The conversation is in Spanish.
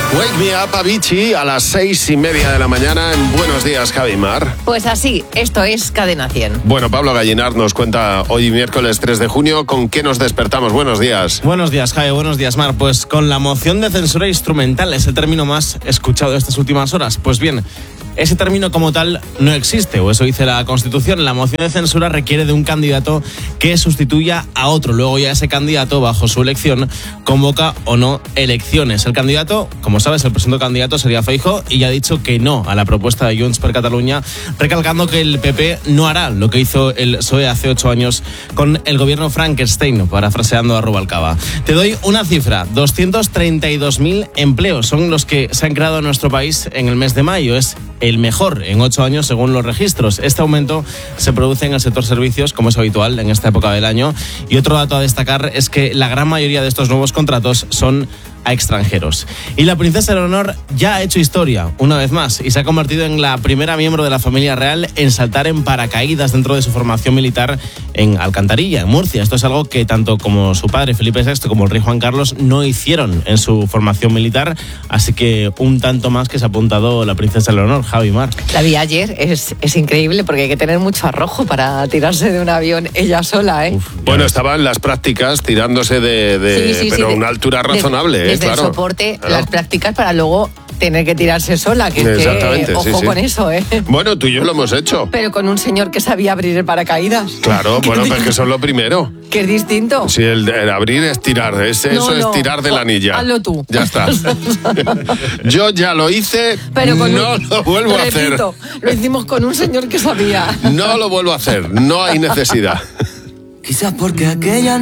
Wake Me Up, Avicii, a las 6:30 de la mañana en Buenos Días, Javi Mar. Pues así, esto es Cadena 100. Bueno, Pablo Gallinard nos cuenta hoy miércoles 3 de junio con qué nos despertamos. Buenos días. Buenos días, Javi. Buenos días, Mar. Pues con la moción de censura instrumental es el término más escuchado de estas últimas horas. Pues bien, ese término como tal no existe, o eso dice la Constitución. La moción de censura requiere de un candidato que sustituya a otro. Luego ya ese candidato, bajo su elección, convoca o no elecciones. El candidato, como sabes, el presunto candidato sería Feijóo y ya ha dicho que no a la propuesta de Junts per Catalunya, recalcando que el PP no hará lo que hizo el PSOE hace 8 años con el gobierno Frankenstein, parafraseando a Rubalcaba. Te doy una cifra: 232.000 empleos son los que se han creado en nuestro país en el mes de mayo. Es el mejor en 8 años según los registros. Este aumento se produce en el sector servicios, como es habitual en esta época del año. Y otro dato a destacar es que la gran mayoría de estos nuevos contratos son a extranjeros. Y la princesa Leonor ya ha hecho historia una vez más y se ha convertido en la primera miembro de la familia real en saltar en paracaídas dentro de su formación militar en Alcantarilla, en Murcia. Esto es algo que tanto como su padre Felipe VI como el rey Juan Carlos no hicieron en su formación militar, así que un tanto más que se ha apuntado la princesa Leonor. Javi Mar. La vi ayer, es increíble porque hay que tener mucho arrojo para tirarse de un avión ella sola, ¿eh? Bueno, estaba en las prácticas tirándose pero a una altura razonable. Desde claro, el soporte, claro. Las prácticas para luego tener que tirarse sola, que es que, ojo con eso, ¿eh? Bueno, tú y yo lo hemos hecho. Pero con un señor que sabía abrir el paracaídas. Claro, bueno, pues que eso es lo primero. Que es distinto. Sí, el abrir es tirar, eso es tirar de la anilla. Hazlo tú. Ya está. Yo ya lo hice, pero no lo vuelvo a hacer. Lo hicimos con un señor que sabía. No lo vuelvo a hacer, no hay necesidad. Quizás porque aquella